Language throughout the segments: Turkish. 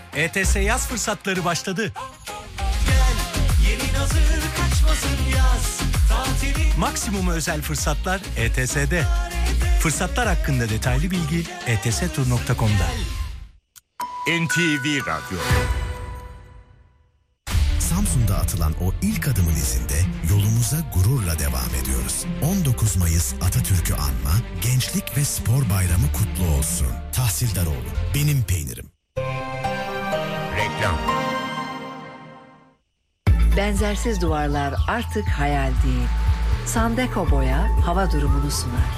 ETS yaz fırsatları başladı. Gel, yeni hazır kaçmasın yaz. Maksimum özel fırsatlar ETS'de. Fırsatlar hakkında detaylı bilgi etstur.com'da. NTV Radyo. Samsun'da atılan o ilk adımın izinde yolumuza gururla devam ediyoruz. 19 Mayıs Atatürk'ü anma, Gençlik ve Spor Bayramı kutlu olsun. Tahsildaroğlu, benim peynirim. Reklam. Benzersiz duvarlar artık hayal değil. Sandeko Boya hava durumunu sunar.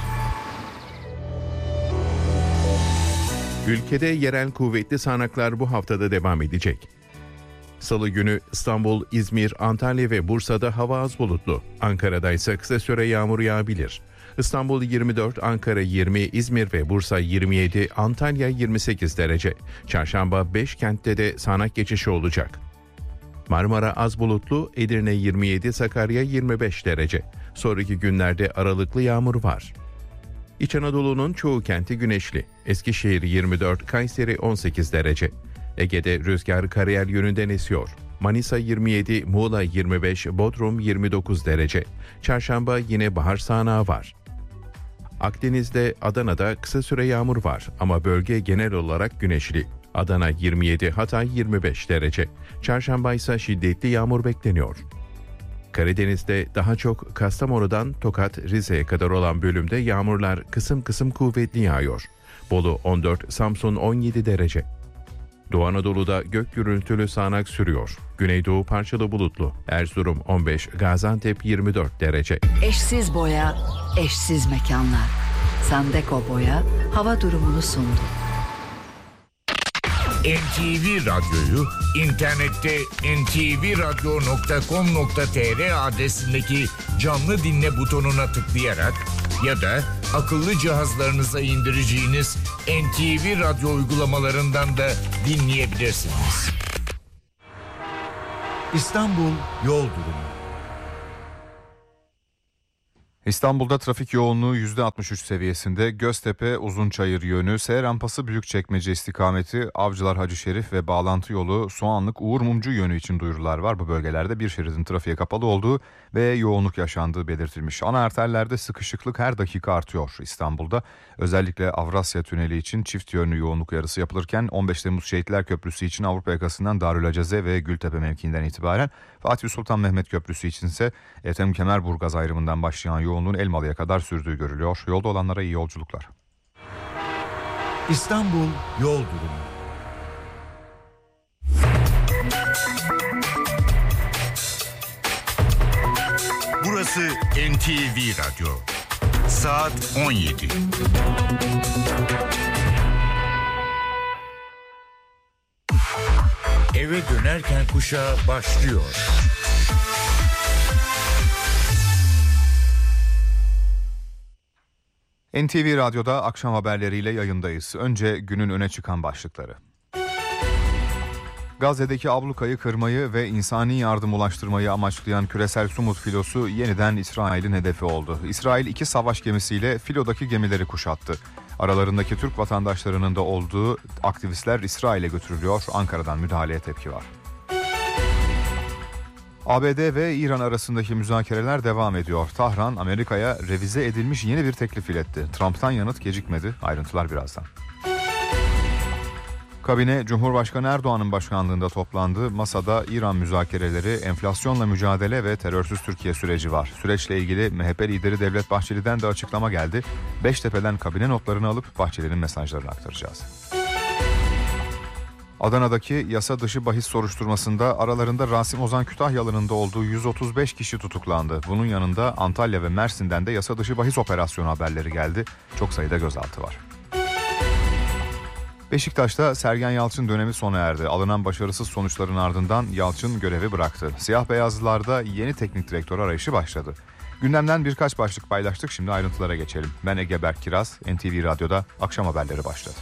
Ülkede yerel kuvvetli sağanaklar bu haftada devam edecek. Salı günü İstanbul, İzmir, Antalya ve Bursa'da hava az bulutlu. Ankara'da ise kısa süre yağmur yağabilir. İstanbul 24, Ankara 20, İzmir ve Bursa 27, Antalya 28 derece. Çarşamba 5 kentte de sağanak geçişi olacak. Marmara az bulutlu, Edirne 27, Sakarya 25 derece. Sonraki günlerde aralıklı yağmur var. İç Anadolu'nun çoğu kenti güneşli. Eskişehir 24, Kayseri 18 derece. Ege'de rüzgar karayel yönünden esiyor. Manisa 27, Muğla 25, Bodrum 29 derece. Çarşamba yine bahar sağanağı var. Akdeniz'de, Adana'da kısa süre yağmur var ama bölge genel olarak güneşli. Adana 27, Hatay 25 derece. Çarşamba ise şiddetli yağmur bekleniyor. Karadeniz'de daha çok Kastamonu'dan Tokat, Rize'ye kadar olan bölümde yağmurlar kısım kısım kuvvetli yağıyor. Bolu 14, Samsun 17 derece. Doğu Anadolu'da gök gürültülü sağanak sürüyor. Güneydoğu parçalı bulutlu. Erzurum 15, Gaziantep 24 derece. Eşsiz boya, eşsiz mekanlar. Sandeko Boya hava durumunu sundu. NTV Radyo'yu internette ntvradyo.com.tr adresindeki canlı dinle butonuna tıklayarak ya da akıllı cihazlarınıza indireceğiniz NTV Radyo uygulamalarından da dinleyebilirsiniz. İstanbul yol durumu. İstanbul'da trafik yoğunluğu %63 seviyesinde. Göztepe Uzunçayır yönü, S rampası Büyükçekmece istikameti, Avcılar Hacışerif ve bağlantı yolu Soğanlık Uğur Mumcu yönü için duyurular var. Bu bölgelerde bir şeridin trafiğe kapalı olduğu ve yoğunluk yaşandığı belirtilmiş. Ana arterlerde sıkışıklık her dakika artıyor İstanbul'da. Özellikle Avrasya Tüneli için çift yönlü yoğunluk uyarısı yapılırken 15 Temmuz Şehitler Köprüsü için Avrupa yakasından Darülaceze ve Gültepe mevkiinden itibaren, Fatih Sultan Mehmet Köprüsü için ise Ethem Kemerburgaz ayrımından başlayan yoğunluğun Elmalı'ya kadar sürdüğü görülüyor. Yolda olanlara iyi yolculuklar. İstanbul yol durumu. Burası NTV Radyo. Saat 17. Eve dönerken kuşağı başlıyor. NTV Radyo'da akşam haberleriyle yayındayız. Önce günün öne çıkan başlıkları. Gazze'deki ablukayı kırmayı ve insani yardım ulaştırmayı amaçlayan küresel Sumut filosu yeniden İsrail'in hedefi oldu. İsrail 2 savaş gemisiyle filodaki gemileri kuşattı. Aralarındaki Türk vatandaşlarının da olduğu aktivistler İsrail'e götürülüyor. Ankara'dan müdahaleye tepki var. ABD ve İran arasındaki müzakereler devam ediyor. Tahran, Amerika'ya revize edilmiş yeni bir teklif iletti. Trump'tan yanıt gecikmedi. Ayrıntılar birazdan. Kabine, Cumhurbaşkanı Erdoğan'ın başkanlığında toplandı. Masada İran müzakereleri, enflasyonla mücadele ve terörsüz Türkiye süreci var. Süreçle ilgili MHP lideri Devlet Bahçeli'den de açıklama geldi. Beştepe'den kabine notlarını alıp Bahçeli'nin mesajlarını aktaracağız. Adana'daki yasa dışı bahis soruşturmasında aralarında Rasim Ozan Kütahyalı'nın da olduğu 135 kişi tutuklandı. Bunun yanında Antalya ve Mersin'den de yasa dışı bahis operasyonu haberleri geldi. Çok sayıda gözaltı var. Beşiktaş'ta Sergen Yalçın dönemi sona erdi. Alınan başarısız sonuçların ardından Yalçın görevi bıraktı. Siyah beyazlılarda yeni teknik direktör arayışı başladı. Gündemden birkaç başlık paylaştık. Şimdi ayrıntılara geçelim. Ben Ege Berk Kiraz, NTV Radyo'da akşam haberleri başladı.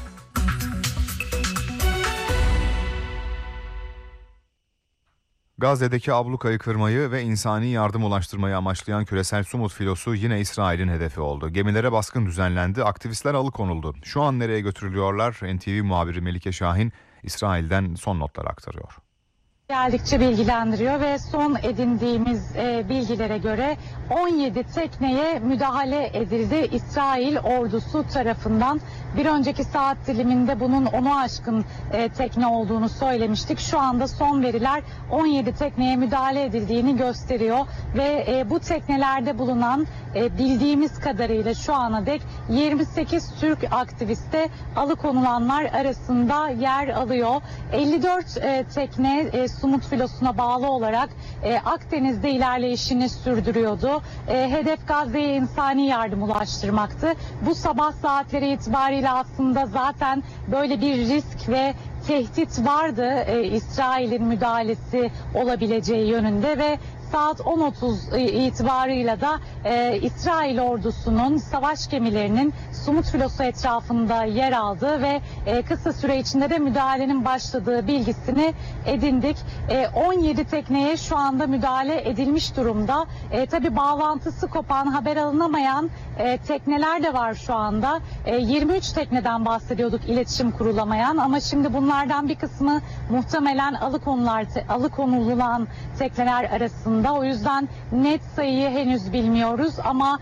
Gazze'deki ablukayı kırmayı ve insani yardım ulaştırmayı amaçlayan küresel Sumut filosu yine İsrail'in hedefi oldu. Gemilere baskın düzenlendi, aktivistler alıkonuldu. Şu an nereye götürülüyorlar? NTV muhabiri Melike Şahin, İsrail'den son notlar aktarıyor. Geldikçe bilgilendiriyor ve son edindiğimiz bilgilere göre 17 tekneye müdahale edildi İsrail ordusu tarafından. Bir önceki saat diliminde bunun 10'u aşkın tekne olduğunu söylemiştik. Şu anda son veriler 17 tekneye müdahale edildiğini gösteriyor ve bu teknelerde bulunan bildiğimiz kadarıyla şu ana dek 28 Türk aktiviste alıkonulanlar arasında yer alıyor. 54 tekne Sumut filosuna bağlı olarak Akdeniz'de ilerleyişini sürdürüyordu. Hedef Gazze'ye insani yardım ulaştırmaktı. Bu sabah saatleri itibariyle aslında zaten böyle bir risk ve tehdit vardı İsrail'in müdahalesi olabileceği yönünde ve saat 10.30 itibarıyla da İsrail ordusunun savaş gemilerinin Sumut filosu etrafında yer aldığı ve kısa süre içinde de müdahalenin başladığı bilgisini edindik. 17 tekneye şu anda müdahale edilmiş durumda. Tabii bağlantısı kopan, haber alınamayan tekneler de var şu anda. 23 tekneden bahsediyorduk iletişim kurulamayan ama şimdi bunlardan bir kısmı muhtemelen alıkonulan tekneler arasında. O yüzden net sayıyı henüz bilmiyoruz ama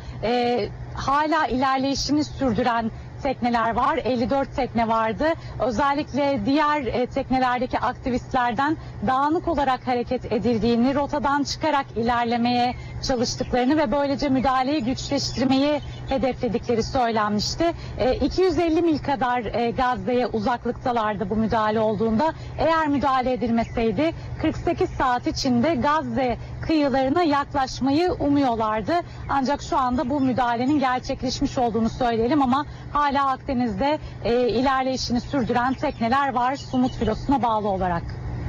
hala ilerleyişini sürdüren tekneler var. 54 tekne vardı. Özellikle diğer teknelerdeki aktivistlerden dağınık olarak hareket edildiğini, rotadan çıkarak ilerlemeye çalıştıklarını ve böylece müdahaleyi güçleştirmeyi hedefledikleri söylenmişti. 250 mil kadar Gazze'ye uzaklıktalardı bu müdahale olduğunda. Eğer müdahale edilmeseydi 48 saat içinde Gazze kıyılarına yaklaşmayı umuyorlardı. Ancak şu anda bu müdahalenin gerçekleşmiş olduğunu söyleyelim ama hala Akdeniz'de ilerleyişini sürdüren tekneler var Sumut filosuna bağlı olarak.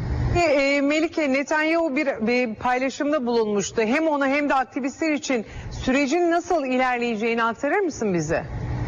Melike, Netanyahu bir paylaşımda bulunmuştu. Hem ona hem de aktivistler için sürecin nasıl ilerleyeceğini aktarır mısın bize?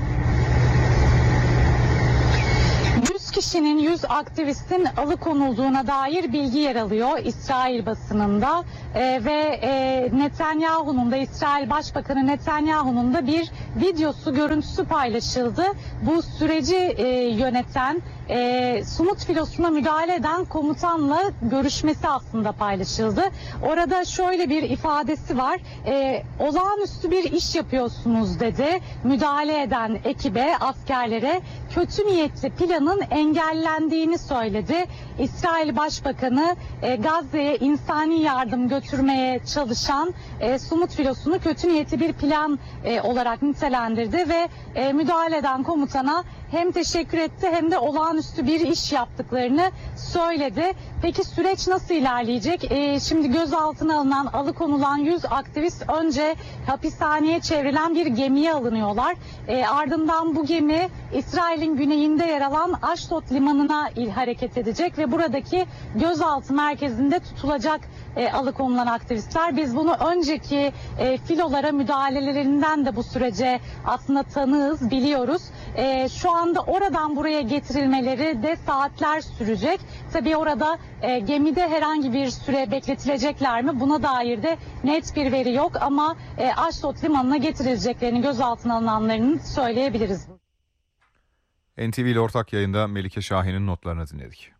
100 kişinin 100 aktivistin alıkonulduğuna dair bilgi yer alıyor İsrail basınında ve Netanyahu'nun da İsrail Başbakanı Netanyahu'nun da bir videosu, görüntüsü paylaşıldı. Bu süreci yöneten Sumut filosuna müdahale eden komutanla görüşmesi aslında paylaşıldı. Orada şöyle bir ifadesi var. Olağanüstü bir iş yapıyorsunuz dedi. Müdahale eden ekibe, askerlere kötü niyetli planın engellendiğini söyledi. İsrail Başbakanı Gazze'ye insani yardım götürmeye çalışan Sumut filosunu kötü niyetli bir plan olarak nitelendirdi ve müdahale eden komutana hem teşekkür etti hem de olağanüstü bir iş yaptıklarını söyledi. Peki süreç nasıl ilerleyecek? Şimdi gözaltına alınan, alıkonulan 100 aktivist önce hapishaneye çevrilen bir gemiye alınıyorlar. Ardından bu gemi İsrail'in güneyinde yer alan Ashdod limanına hareket edecek ve buradaki gözaltı merkezinde tutulacak alıkonulan aktivistler. Biz bunu önceki filolara müdahalelerinden de bu sürece aslında tanığız, biliyoruz. Şu anda oradan buraya getirilmeleri de saatler sürecek. Tabii orada gemide herhangi bir süre bekletilecekler mi? Buna dair de net bir veri yok ama Ashdod limanına getirileceklerini, gözaltına alınanlarını söyleyebiliriz. NTV ile ortak yayında Melike Şahin'in notlarını dinledik.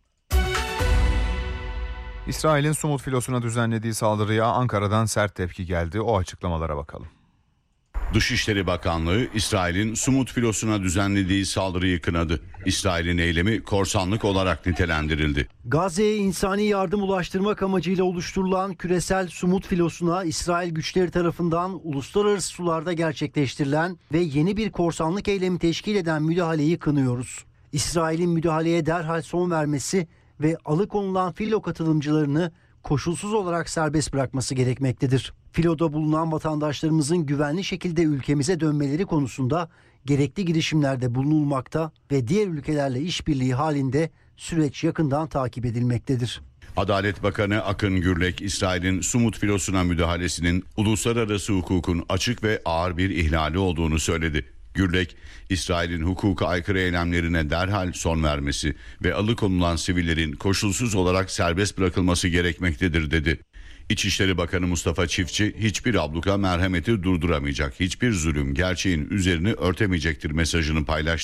İsrail'in Sumut filosuna düzenlediği saldırıya Ankara'dan sert tepki geldi. O açıklamalara bakalım. Dışişleri Bakanlığı İsrail'in Sumut filosuna düzenlediği saldırıyı kınadı. İsrail'in eylemi korsanlık olarak nitelendirildi. Gazze'ye insani yardım ulaştırmak amacıyla oluşturulan küresel Sumut filosuna İsrail güçleri tarafından uluslararası sularda gerçekleştirilen ve yeni bir korsanlık eylemi teşkil eden müdahaleyi kınıyoruz. İsrail'in müdahaleye derhal son vermesi ve alıkonulan filo katılımcılarını koşulsuz olarak serbest bırakması gerekmektedir. Filoda bulunan vatandaşlarımızın güvenli şekilde ülkemize dönmeleri konusunda gerekli girişimlerde bulunulmakta ve diğer ülkelerle işbirliği halinde süreç yakından takip edilmektedir. Adalet Bakanı Akın Gürlek, İsrail'in Sumut filosuna müdahalesinin uluslararası hukukun açık ve ağır bir ihlali olduğunu söyledi. Gürlek, İsrail'in hukuka aykırı eylemlerine derhal son vermesi ve alıkonulan sivillerin koşulsuz olarak serbest bırakılması gerekmektedir dedi. İçişleri Bakanı Mustafa Çiftçi, hiçbir abluka merhameti durduramayacak, hiçbir zulüm gerçeğin üzerini örtemeyecektir mesajını paylaştı.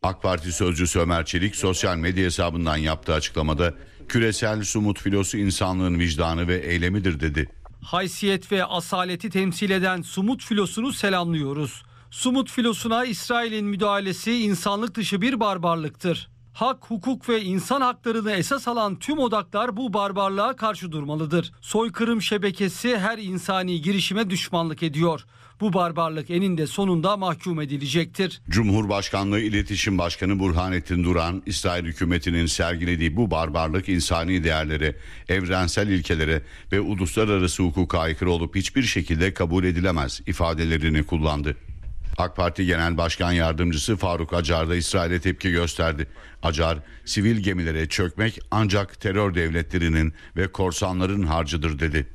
AK Parti sözcüsü Ömer Çelik sosyal medya hesabından yaptığı açıklamada küresel sumut filosu insanlığın vicdanı ve eylemidir dedi. Haysiyet ve asaleti temsil eden sumut filosunu selamlıyoruz. Sumut filosuna İsrail'in müdahalesi insanlık dışı bir barbarlıktır. Hak, hukuk ve insan haklarını esas alan tüm odaklar bu barbarlığa karşı durmalıdır. Soykırım şebekesi her insani girişime düşmanlık ediyor. Bu barbarlık eninde sonunda mahkum edilecektir. Cumhurbaşkanlığı İletişim Başkanı Burhanettin Duran, İsrail hükümetinin sergilediği bu barbarlık insani değerlere, evrensel ilkelere ve uluslararası hukuka aykırı olup hiçbir şekilde kabul edilemez ifadelerini kullandı. AK Parti Genel Başkan Yardımcısı Faruk Acar da İsrail'e tepki gösterdi. Acar, sivil gemilere çökmek ancak terör devletlerinin ve korsanların harcıdır dedi.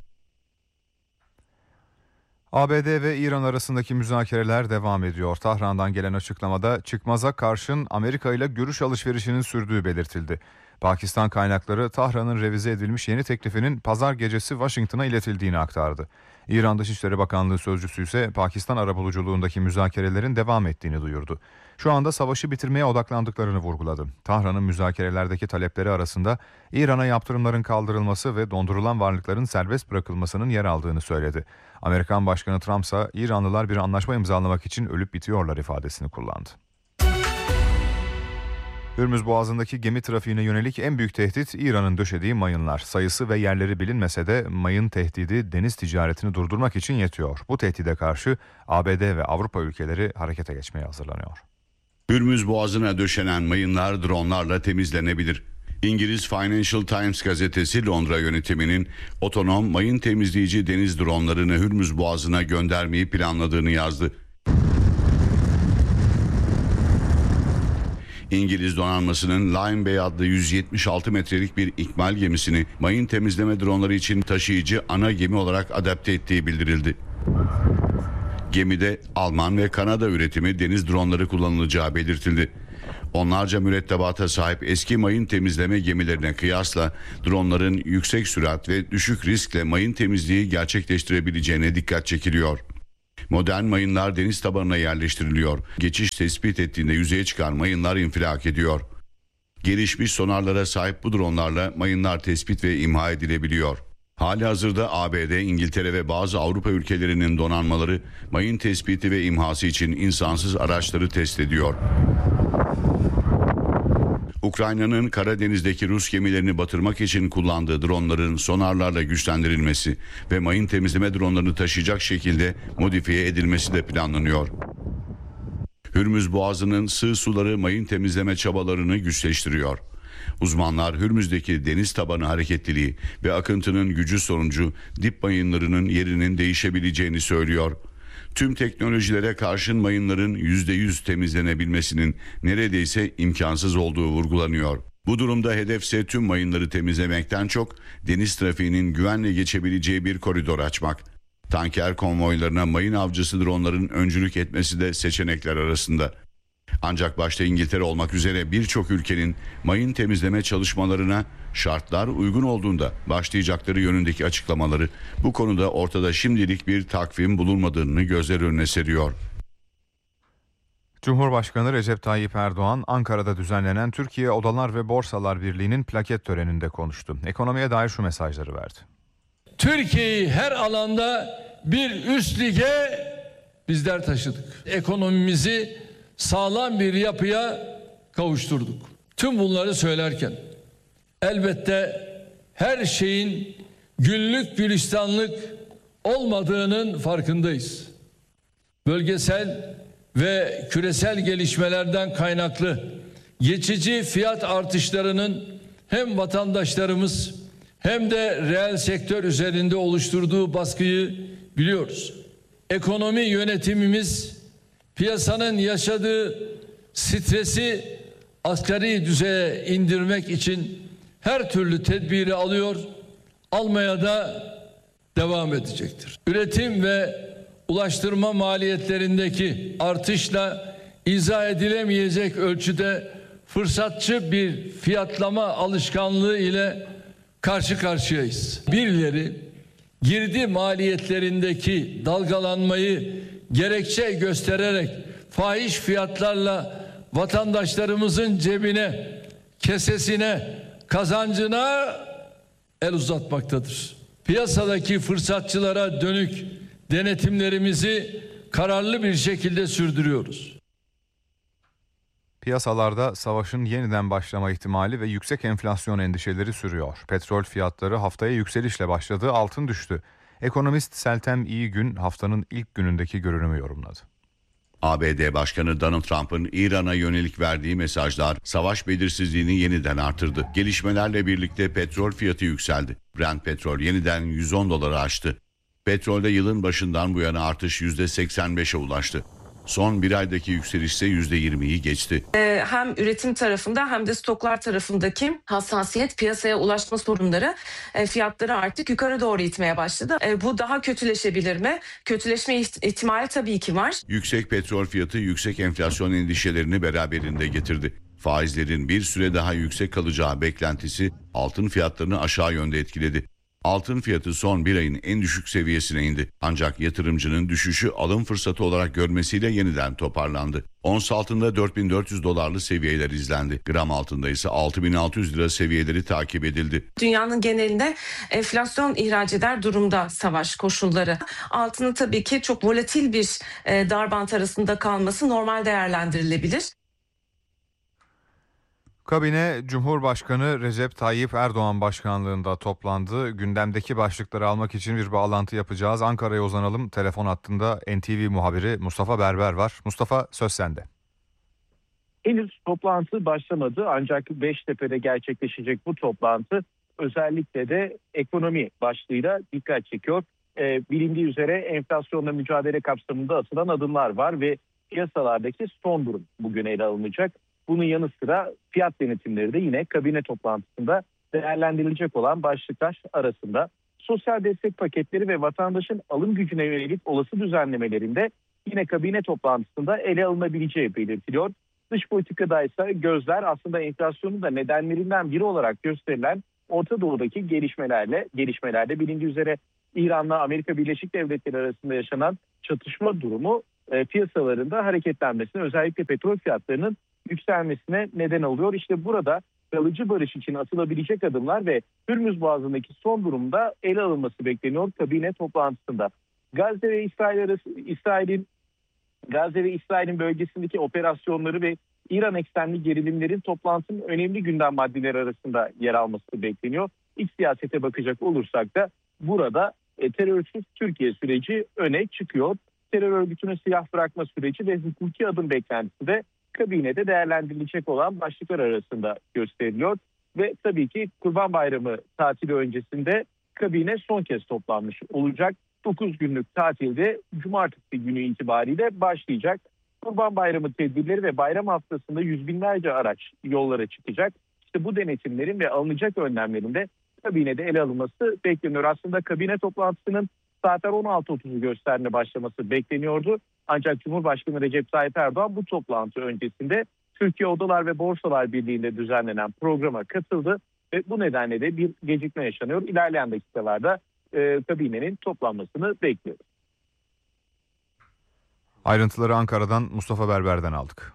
ABD ve İran arasındaki müzakereler devam ediyor. Tahran'dan gelen açıklamada çıkmaza karşın Amerika ile görüş alışverişinin sürdüğü belirtildi. Pakistan kaynakları Tahran'ın revize edilmiş yeni teklifinin pazar gecesi Washington'a iletildiğini aktardı. İran Dışişleri Bakanlığı sözcüsü ise Pakistan arabuluculuğundaki müzakerelerin devam ettiğini duyurdu. Şu anda savaşı bitirmeye odaklandıklarını vurguladı. Tahran'ın müzakerelerdeki talepleri arasında İran'a yaptırımların kaldırılması ve dondurulan varlıkların serbest bırakılmasının yer aldığını söyledi. Amerikan Başkanı Trump ise İranlılar bir anlaşma imzalamak için ölüp bitiyorlar ifadesini kullandı. Hürmüz Boğazı'ndaki gemi trafiğine yönelik en büyük tehdit İran'ın döşediği mayınlar. Sayısı ve yerleri bilinmese de mayın tehdidi deniz ticaretini durdurmak için yetiyor. Bu tehdide karşı ABD ve Avrupa ülkeleri harekete geçmeye hazırlanıyor. Hürmüz Boğazı'na döşenen mayınlar dronlarla temizlenebilir. İngiliz Financial Times gazetesi Londra yönetiminin otonom mayın temizleyici deniz dronlarını Hürmüz Boğazı'na göndermeyi planladığını yazdı. İngiliz donanmasının Lion Bay adlı 176 metrelik bir ikmal gemisini mayın temizleme dronları için taşıyıcı ana gemi olarak adapte ettiği bildirildi. Gemide Alman ve Kanada üretimi deniz dronları kullanılacağı belirtildi. Onlarca mürettebata sahip eski mayın temizleme gemilerine kıyasla dronların yüksek sürat ve düşük riskle mayın temizliği gerçekleştirebileceğine dikkat çekiliyor. Modern mayınlar deniz tabanına yerleştiriliyor. Geçiş tespit ettiğinde yüzeye çıkan mayınlar infilak ediyor. Gelişmiş sonarlara sahip bu dronlarla mayınlar tespit ve imha edilebiliyor. Halihazırda ABD, İngiltere ve bazı Avrupa ülkelerinin donanmaları mayın tespiti ve imhası için insansız araçları test ediyor. Ukrayna'nın Karadeniz'deki Rus gemilerini batırmak için kullandığı dronların sonarlarla güçlendirilmesi ve mayın temizleme dronlarını taşıyacak şekilde modifiye edilmesi de planlanıyor. Hürmüz Boğazı'nın sığ suları mayın temizleme çabalarını güçleştiriyor. Uzmanlar Hürmüz'deki deniz tabanı hareketliliği ve akıntının gücü sonucu dip mayınlarının yerinin değişebileceğini söylüyor. Tüm teknolojilere karşın mayınların %100 temizlenebilmesinin neredeyse imkansız olduğu vurgulanıyor. Bu durumda hedefse tüm mayınları temizlemekten çok deniz trafiğinin güvenle geçebileceği bir koridor açmak. Tanker konvoylarına mayın avcısı dronların öncülük etmesi de seçenekler arasında. Ancak başta İngiltere olmak üzere birçok ülkenin mayın temizleme çalışmalarına şartlar uygun olduğunda başlayacakları yönündeki açıklamaları bu konuda ortada şimdilik bir takvim bulunmadığını gözler önüne seriyor. Cumhurbaşkanı Recep Tayyip Erdoğan Ankara'da düzenlenen Türkiye Odalar ve Borsalar Birliği'nin plaket töreninde konuştu. Ekonomiye dair şu mesajları verdi. Türkiye'yi her alanda bir üst lige bizler taşıdık. Ekonomimizi sağlam bir yapıya kavuşturduk. Tüm bunları söylerken elbette her şeyin güllük gülistanlık olmadığının farkındayız. Bölgesel ve küresel gelişmelerden kaynaklı geçici fiyat artışlarının hem vatandaşlarımız hem de reel sektör üzerinde oluşturduğu baskıyı biliyoruz. Ekonomi yönetimimiz piyasanın yaşadığı stresi asgari düzeye indirmek için her türlü tedbiri alıyor, almaya da devam edecektir. Üretim ve ulaştırma maliyetlerindeki artışla izah edilemeyecek ölçüde fırsatçı bir fiyatlama alışkanlığı ile karşı karşıyayız. Birileri girdi maliyetlerindeki dalgalanmayı gerekçe göstererek fahiş fiyatlarla vatandaşlarımızın cebine, kesesine, kazancına el uzatmaktadır. Piyasadaki fırsatçılara dönük denetimlerimizi kararlı bir şekilde sürdürüyoruz. Piyasalarda savaşın yeniden başlama ihtimali ve yüksek enflasyon endişeleri sürüyor. Petrol fiyatları haftaya yükselişle başladı, altın düştü. Ekonomist Seltem İyigün haftanın ilk günündeki görünümü yorumladı. ABD Başkanı Donald Trump'ın İran'a yönelik verdiği mesajlar savaş belirsizliğini yeniden artırdı. Gelişmelerle birlikte petrol fiyatı yükseldi. Brent petrol yeniden $110 aştı. Petrolde yılın başından bu yana artış %85'e ulaştı. Son bir aydaki yükseliş ise %20'yi geçti. Hem üretim tarafında hem de stoklar tarafındaki hassasiyet, piyasaya ulaşma sorunları fiyatları artık yukarı doğru itmeye başladı. Bu daha kötüleşebilir mi? Kötüleşme ihtimali tabii ki var. Yüksek petrol fiyatı yüksek enflasyon endişelerini beraberinde getirdi. Faizlerin bir süre daha yüksek kalacağı beklentisi altın fiyatlarını aşağı yönde etkiledi. Altın fiyatı son bir ayın en düşük seviyesine indi. Ancak yatırımcının düşüşü alım fırsatı olarak görmesiyle yeniden toparlandı. Ons altında $4.400 seviyeler izlendi. Gram altında ise $6.600 seviyeleri takip edildi. Dünyanın genelinde enflasyon ihraç eder durumda savaş koşulları. Altının tabii ki çok volatil bir darbant arasında kalması normal değerlendirilebilir. Kabine Cumhurbaşkanı Recep Tayyip Erdoğan başkanlığında toplandı. Gündemdeki başlıkları almak için bir bağlantı yapacağız. Ankara'ya uzanalım. Telefon hattında NTV muhabiri Mustafa Berber var. Mustafa, söz sende. Henüz toplantı başlamadı ancak Beştepe'de gerçekleşecek bu toplantı özellikle de ekonomi başlığıyla dikkat çekiyor. Bilindiği üzere enflasyonla mücadele kapsamında atılan adımlar var ve piyasalardaki son durum bugün ele alınacak. Bunun yanı sıra fiyat denetimleri de yine kabine toplantısında değerlendirilecek olan başlıklar arasında. Sosyal destek paketleri ve vatandaşın alım gücüne yönelik olası düzenlemelerinde yine kabine toplantısında ele alınabileceği belirtiliyor. Dış politikada ise gözler aslında enflasyonun da nedenlerinden biri olarak gösterilen Orta Doğu'daki gelişmelerle bilindiği üzere İran'la Amerika Birleşik Devletleri arasında yaşanan çatışma durumu piyasalarında hareketlenmesine, özellikle petrol fiyatlarının yükselmesine neden oluyor. İşte burada kalıcı barış için atılabilecek adımlar ve Hürmüz Boğazı'ndaki son durumda ele alınması bekleniyor kabine toplantısında. Gazze ve İsrail'in bölgesindeki operasyonları ve İran eksenli gerilimlerin toplantının önemli gündem maddeleri arasında yer alması bekleniyor. İç siyasete bakacak olursak da burada terörsüz Türkiye süreci öne çıkıyor. Terör örgütünün silah bırakma süreci ve hukuki adım beklentisi de kabinede değerlendirilecek olan başlıklar arasında gösteriliyor. Ve tabii ki Kurban Bayramı tatili öncesinde kabine son kez toplanmış olacak. 9 günlük tatilde cumartesi günü itibariyle başlayacak. Kurban Bayramı tedbirleri ve bayram haftasında yüz binlerce araç yollara çıkacak. İşte bu denetimlerin ve alınacak önlemlerin de kabinede ele alınması bekleniyor. Aslında kabine toplantısının saatler 16.30'u gösterine başlaması bekleniyordu. Ancak Cumhurbaşkanı Recep Tayyip Erdoğan bu toplantı öncesinde Türkiye Odalar ve Borsalar Birliği'nde düzenlenen programa katıldı ve bu nedenle de bir gecikme yaşanıyor. İlerleyen dakikalarda kabinenin toplanmasını bekliyoruz. Ayrıntıları Ankara'dan Mustafa Berber'den aldık.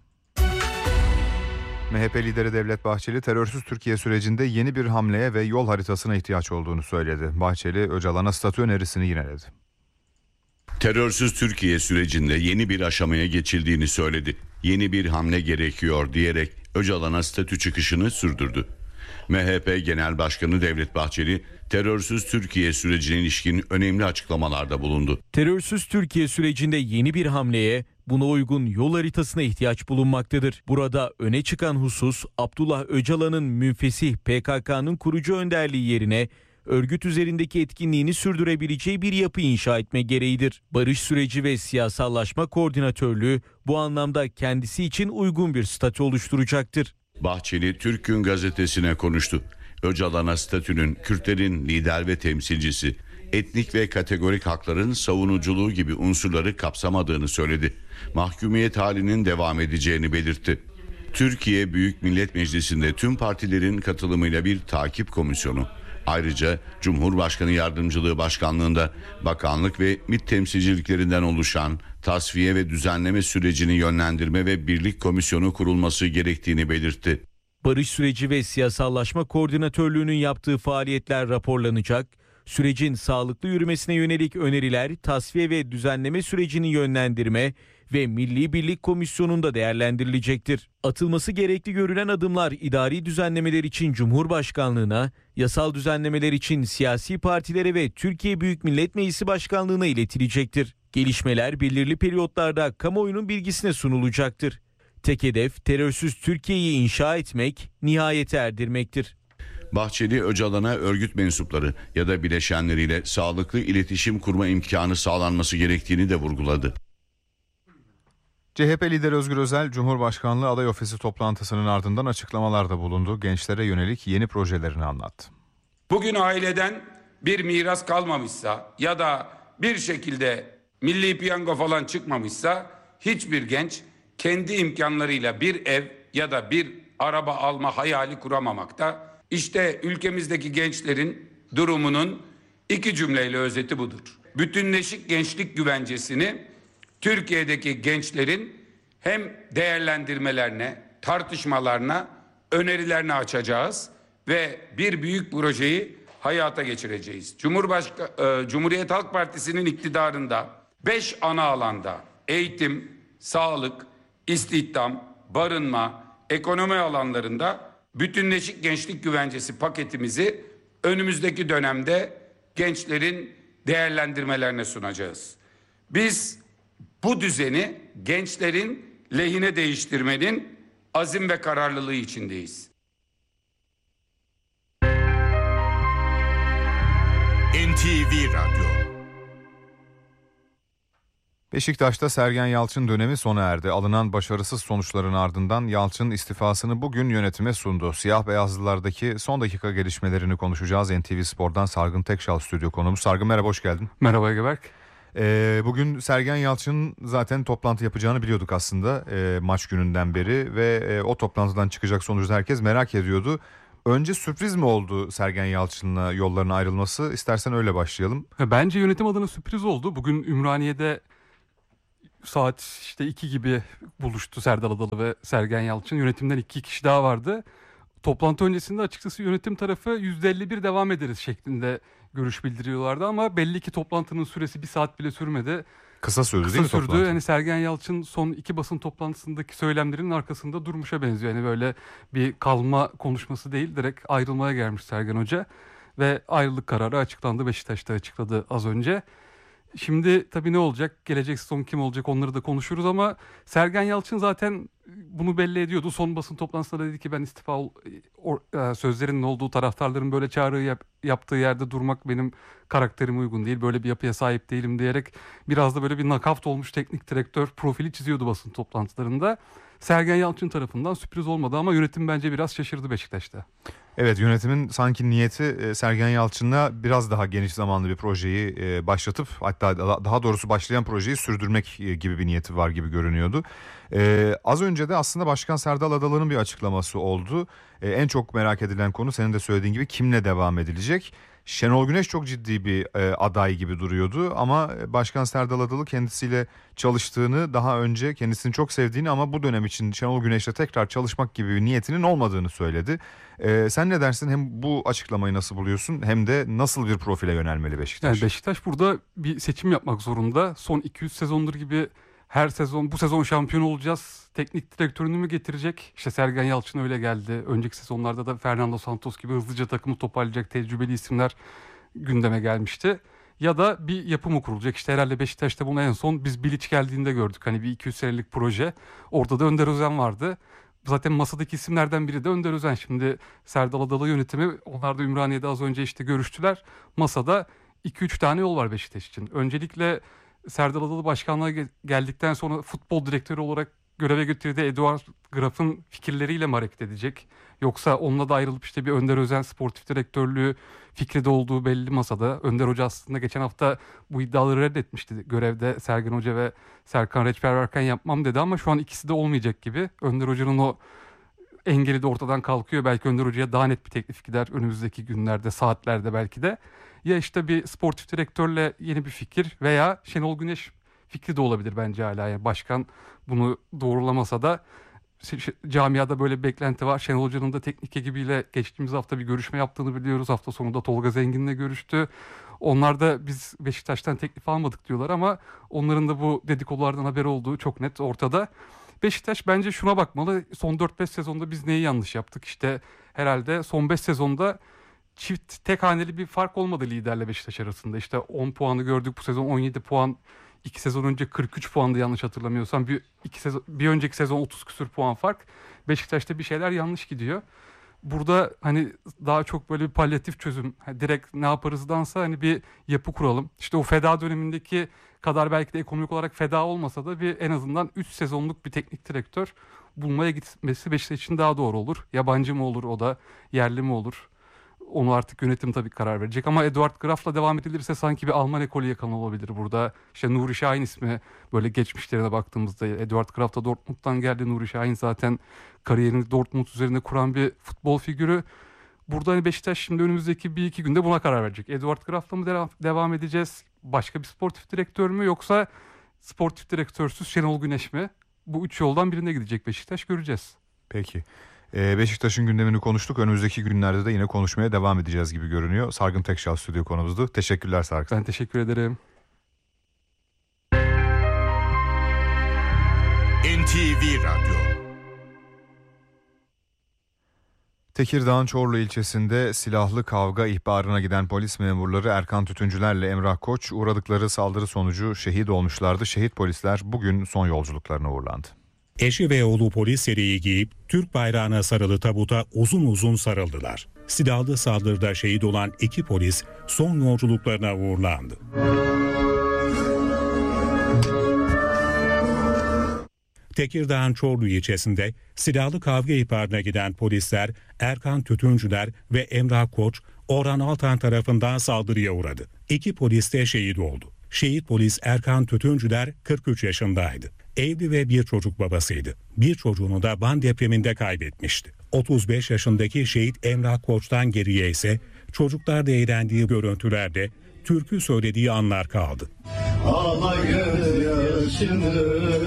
MHP lideri Devlet Bahçeli, terörsüz Türkiye sürecinde yeni bir hamleye ve yol haritasına ihtiyaç olduğunu söyledi. Bahçeli, Öcalan'a statü önerisini yineledi. Terörsüz Türkiye sürecinde yeni bir aşamaya geçildiğini söyledi. Yeni bir hamle gerekiyor diyerek Öcalan'a statü çıkışını sürdürdü. MHP Genel Başkanı Devlet Bahçeli, terörsüz Türkiye sürecine ilişkin önemli açıklamalarda bulundu. Terörsüz Türkiye sürecinde yeni bir hamleye, buna uygun yol haritasına ihtiyaç bulunmaktadır. Burada öne çıkan husus, Abdullah Öcalan'ın münfesih PKK'nın kurucu önderliği yerine örgüt üzerindeki etkinliğini sürdürebileceği bir yapı inşa etme gereğidir. Barış süreci ve siyasallaşma koordinatörlüğü bu anlamda kendisi için uygun bir statü oluşturacaktır. Bahçeli Türk Gün gazetesine konuştu. Öcalan'a statünün Kürtlerin lider ve temsilcisi, etnik ve kategorik hakların savunuculuğu gibi unsurları kapsamadığını söyledi. Mahkumiyet halinin devam edeceğini belirtti. Türkiye Büyük Millet Meclisi'nde tüm partilerin katılımıyla bir takip komisyonu, Ayrıca Cumhurbaşkanı Yardımcılığı Başkanlığı'nda bakanlık ve MİT temsilciliklerinden oluşan tasfiye ve düzenleme sürecini yönlendirme ve birlik komisyonu kurulması gerektiğini belirtti. Barış süreci ve siyasallaşma koordinatörlüğünün yaptığı faaliyetler raporlanacak. Sürecin sağlıklı yürümesine yönelik öneriler tasfiye ve düzenleme sürecini yönlendirme ve Milli Birlik Komisyonu'nda değerlendirilecektir. Atılması gerekli görülen adımlar idari düzenlemeler için Cumhurbaşkanlığına, yasal düzenlemeler için siyasi partilere ve Türkiye Büyük Millet Meclisi Başkanlığı'na iletilecektir. Gelişmeler belirli periyotlarda kamuoyunun bilgisine sunulacaktır. Tek hedef terörsüz Türkiye'yi inşa etmek, nihayete erdirmektir. Bahçeli, Öcalan'a örgüt mensupları ya da bileşenleriyle sağlıklı iletişim kurma imkanı sağlanması gerektiğini de vurguladı. CHP lideri Özgür Özel, Cumhurbaşkanlığı aday ofisi toplantısının ardından açıklamalarda bulundu. Gençlere yönelik yeni projelerini anlattı. Bugün aileden bir miras kalmamışsa ya da bir şekilde milli piyango falan çıkmamışsa hiçbir genç kendi imkanlarıyla bir ev ya da bir araba alma hayali kuramamakta. İşte ülkemizdeki gençlerin durumunun iki cümleyle özeti budur. Bütünleşik gençlik güvencesini Türkiye'deki gençlerin hem değerlendirmelerine, tartışmalarına, önerilerine açacağız ve bir büyük projeyi hayata geçireceğiz. Cumhuriyet Halk Partisi'nin iktidarında 5 ana alanda eğitim, sağlık, istihdam, barınma, ekonomi alanlarında bütünleşik gençlik güvencesi paketimizi önümüzdeki dönemde gençlerin değerlendirmelerine sunacağız. Biz bu düzeni gençlerin lehine değiştirmenin azim ve kararlılığı içindeyiz. NTV Radyo. Beşiktaş'ta Sergen Yalçın dönemi sona erdi. Alınan başarısız sonuçların ardından Yalçın istifasını bugün yönetime sundu. Siyah beyazlılardaki son dakika gelişmelerini konuşacağız. NTV Spor'dan Sargın Tekşal stüdyo konuğumuz. Sargın merhaba, hoş geldin. Merhaba Egeberk. Bugün Sergen Yalçın'ın zaten toplantı yapacağını biliyorduk aslında maç gününden beri ve o toplantıdan çıkacak sonucu herkes merak ediyordu. Önce sürpriz mi oldu Sergen Yalçın'la yollarına ayrılması? İstersen öyle başlayalım. Bence yönetim adına sürpriz oldu. Bugün Ümraniye'de saat 2 gibi buluştu Serdal Adalı ve Sergen Yalçın. Yönetimden 2 kişi daha vardı. Toplantı öncesinde açıkçası yönetim tarafı %51 devam ederiz şeklinde görüş bildiriyorlardı ama belli ki toplantının süresi 1 saat bile sürmedi. Kısa sürdü değil mi toplantı? Yani Sergen Yalçın son 2 basın toplantısındaki söylemlerinin arkasında durmuşa benziyor. Yani böyle bir kalma konuşması değil, direkt ayrılmaya gelmiş Sergen Hoca. Ve ayrılık kararı açıklandı. Beşiktaş'ta açıkladı az önce. Şimdi tabii ne olacak? Gelecek sezon kim olacak? Onları da konuşuruz ama Sergen Yalçın zaten bunu belli ediyordu. Son basın toplantısında dedi ki ben sözlerinin olduğu taraftarların böyle çağrı yaptığı yerde durmak benim karakterime uygun değil. Böyle bir yapıya sahip değilim diyerek biraz da böyle bir nakavt olmuş teknik direktör profili çiziyordu basın toplantılarında. Sergen Yalçın tarafından sürpriz olmadı ama yönetim bence biraz şaşırdı Beşiktaş'ta. Evet, yönetimin sanki niyeti Sergen Yalçın'la biraz daha geniş zamanlı bir projeyi başlatıp hatta daha doğrusu başlayan projeyi sürdürmek gibi bir niyeti var gibi görünüyordu. Az önce de aslında Başkan Serdal Adalı'nın bir açıklaması oldu. En çok merak edilen konu senin de söylediğin gibi kimle devam edilecek? Şenol Güneş çok ciddi bir aday gibi duruyordu ama Başkan Serdal Adalı kendisiyle çalıştığını, daha önce kendisini çok sevdiğini ama bu dönem için Şenol Güneş'le tekrar çalışmak gibi bir niyetinin olmadığını söyledi. Sen ne dersin? Hem bu açıklamayı nasıl buluyorsun hem de nasıl bir profile yönelmeli Beşiktaş? Yani Beşiktaş burada bir seçim yapmak zorunda. Son 200 sezondur gibi her sezon bu sezon şampiyon olacağız, teknik direktörünü mü getirecek? İşte Sergen Yalçın öyle geldi. Önceki sezonlarda da Fernando Santos gibi hızlıca takımı toparlayacak tecrübeli isimler gündeme gelmişti. Ya da bir yapı mı kurulacak? İşte herhalde Beşiktaş'ta bunu en son biz Bilic geldiğinde gördük. Hani bir 200 senelik proje. Orada da Önder Özen vardı. Zaten masadaki isimlerden biri de Önder Özen. Şimdi Serdal Adalı yönetimi, onlar da Ümraniye'de az önce görüştüler. Masada 2-3 tane yol var Beşiktaş için. Öncelikle Serdal Adalı başkanlığa geldikten sonra futbol direktörü olarak göreve getirdiği Eduard Graf'ın fikirleriyle mi hareket edecek? Yoksa onunla da ayrılıp bir Önder Özen sportif direktörlüğü fikri de olduğu belli masada. Önder Hoca aslında geçen hafta bu iddiaları reddetmişti. Görevde Sergen Hoca ve Serkan Reçber varken yapmam dedi ama şu an ikisi de olmayacak gibi. Önder Hoca'nın o engeli de ortadan kalkıyor. Belki Önder Hoca'ya daha net bir teklif gider önümüzdeki günlerde, saatlerde belki de. Ya işte bir sportif direktörle yeni bir fikir veya Şenol Güneş fikri de olabilir bence hala. Yani başkan bunu doğrulamasa da camiada böyle bir beklenti var. Şenol Hoca'nın da teknik ekibiyle geçtiğimiz hafta bir görüşme yaptığını biliyoruz. Hafta sonunda Tolga Zengin'le görüştü. Onlar da biz Beşiktaş'tan teklif almadık diyorlar ama onların da bu dedikodulardan haberi olduğu çok net ortada. Beşiktaş bence şuna bakmalı. Son 4-5 sezonda biz neyi yanlış yaptık? İşte herhalde son 5 sezonda çift tek haneli bir fark olmadı liderle Beşiktaş arasında. İşte 10 puanı gördük bu sezon, 17 puan. 2 sezon önce 43 puandı yanlış hatırlamıyorsam. Bir önceki sezon 30 küsür puan fark. Beşiktaş'ta bir şeyler yanlış gidiyor. Burada hani daha çok böyle bir palyatif çözüm, direkt ne yaparızdansa hani bir yapı kuralım. İşte o feda dönemindeki kadar belki de ekonomik olarak feda olmasa da bir en azından 3 sezonluk bir teknik direktör bulmaya gitmesi Beşiktaş için daha doğru olur. Yabancı mı olur, o da yerli mi olur? Onu artık yönetim tabii karar verecek. Ama Eduard Graf'la devam edilirse sanki bir Alman ekolü yakan olabilir burada. İşte Nuri Şahin ismi böyle geçmişlerine baktığımızda. Eduard Graf da Dortmund'dan geldi. Nuri Şahin zaten kariyerini Dortmund üzerine kuran bir futbol figürü. Burada hani Beşiktaş şimdi önümüzdeki 1-2 günde buna karar verecek. Eduard Graf'la mı devam edeceğiz? Başka bir sportif direktör mü? Yoksa sportif direktörsüz Şenol Güneş mi? Bu 3 yoldan birine gidecek Beşiktaş, göreceğiz. Peki. Beşiktaş'ın gündemini konuştuk. Önümüzdeki günlerde de yine konuşmaya devam edeceğiz gibi görünüyor. Sargın Tekşal stüdyo konumuzdu. Teşekkürler Sargın. Ben teşekkür ederim. NTV Radyo. Tekirdağ'ın Çorlu ilçesinde silahlı kavga ihbarına giden polis memurları Erkan Tütüncüler'le Emrah Koç uğradıkları saldırı sonucu şehit olmuşlardı. Şehit polisler bugün son yolculuklarına uğurlandı. Eşi ve oğlu polis yeleği giyip Türk bayrağına sarılı tabuta uzun uzun sarıldılar. Silahlı saldırıda şehit olan 2 polis son yolculuklarına uğurlandı. Tekirdağ'ın Çorlu ilçesinde silahlı kavga ihbarına giden polisler Erkan Tütüncüler ve Emrah Koç, Orhan Altan tarafından saldırıya uğradı. 2 polis de şehit oldu. Şehit polis Erkan Tütüncüler 43 yaşındaydı. Evli ve bir çocuk babasıydı. Bir çocuğunu da Van depreminde kaybetmişti. 35 yaşındaki şehit Emrah Koç'tan geriye ise çocuklarda eğlendiği görüntülerde türkü söylediği anlar kaldı. Ağla gözyaşını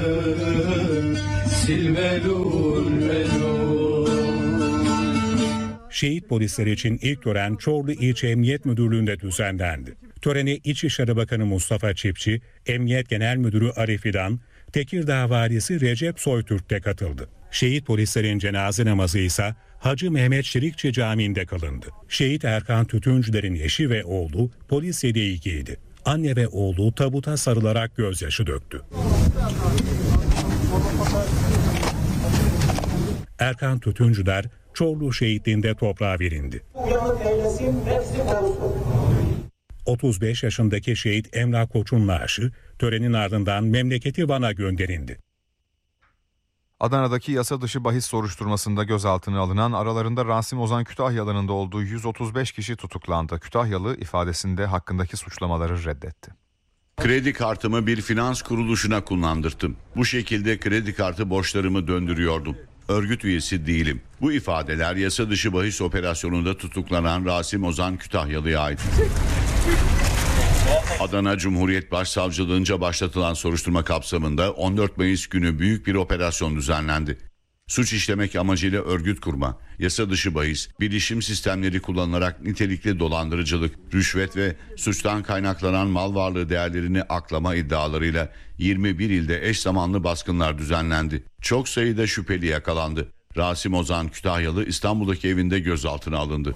silmelul melul. Şehit polisler için ilk tören Çorlu İlçe Emniyet Müdürlüğü'nde düzenlendi. Törene İçişleri Bakanı Mustafa Çiftçi, Emniyet Genel Müdürü Arif İdan, Tekirdağ Valisi Recep Soytürk de katıldı. Şehit polislerin cenaze namazı ise Hacı Mehmet Şirikçi Camii'nde kılındı. Şehit Erkan Tütüncüler'in eşi ve oğlu polis yeleği giydi. Anne ve oğlu tabuta sarılarak gözyaşı döktü. Erkan Tütüncüler Çorlu şehitliğinde toprağa verildi. 35 yaşındaki şehit Emrah Koç'un naaşı törenin ardından memleketi Van'a gönderildi. Adana'daki yasa dışı bahis soruşturmasında gözaltına alınan aralarında Rasim Ozan Kütahyalı'nın da olduğu 135 kişi tutuklandı. Kütahyalı ifadesinde hakkındaki suçlamaları reddetti. Kredi kartımı bir finans kuruluşuna kullandırdım. Bu şekilde kredi kartı borçlarımı döndürüyordum. Örgüt üyesi değilim. Bu ifadeler yasa dışı bahis operasyonunda tutuklanan Rasim Ozan Kütahyalı'ya ait. Adana Cumhuriyet Başsavcılığınca başlatılan soruşturma kapsamında 14 Mayıs günü büyük bir operasyon düzenlendi. Suç işlemek amacıyla örgüt kurma, yasa dışı bahis, bilişim sistemleri kullanılarak nitelikli dolandırıcılık, rüşvet ve suçtan kaynaklanan mal varlığı değerlerini aklama iddialarıyla 21 ilde eş zamanlı baskınlar düzenlendi. Çok sayıda şüpheli yakalandı. Rasim Ozan Kütahyalı İstanbul'daki evinde gözaltına alındı.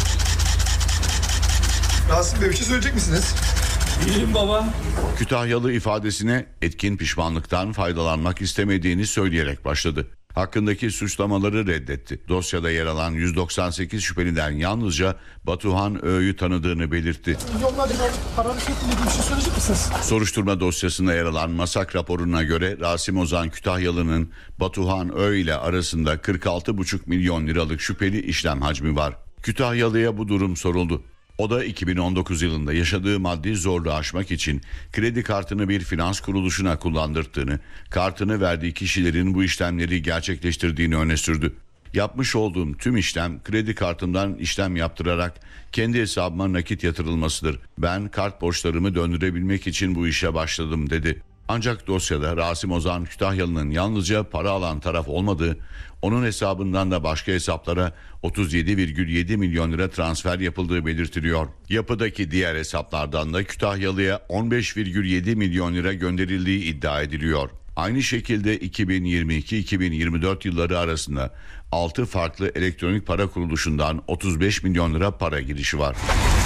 Rasim Bey bir şey söyleyecek misiniz? İyiyim baba. Kütahyalı ifadesine etkin pişmanlıktan faydalanmak istemediğini söyleyerek başladı. Hakkındaki suçlamaları reddetti. Dosyada yer alan 198 şüpheliden yalnızca Batuhan Ö'yü tanıdığını belirtti. Yollarda bir şey söyleyecek misiniz? Soruşturma dosyasında yer alan masak raporuna göre Rasim Ozan Kütahyalı'nın Batuhan Ö ile arasında 46,5 milyon liralık şüpheli işlem hacmi var. Kütahyalı'ya bu durum soruldu. O da 2019 yılında yaşadığı maddi zorluğu aşmak için kredi kartını bir finans kuruluşuna kullandırdığını, kartını verdiği kişilerin bu işlemleri gerçekleştirdiğini öne sürdü. Yapmış olduğum tüm işlem kredi kartımdan işlem yaptırarak kendi hesabıma nakit yatırılmasıdır. Ben kart borçlarımı döndürebilmek için bu işe başladım dedi. Ancak dosyada Rasim Ozan Kütahyalı'nın yalnızca para alan taraf olmadığı, onun hesabından da başka hesaplara 37,7 milyon lira transfer yapıldığı belirtiliyor. Yapıdaki diğer hesaplardan da Kütahyalı'ya 15,7 milyon lira gönderildiği iddia ediliyor. Aynı şekilde 2022-2024 yılları arasında 6 farklı elektronik para kuruluşundan 35 milyon lira para girişi var.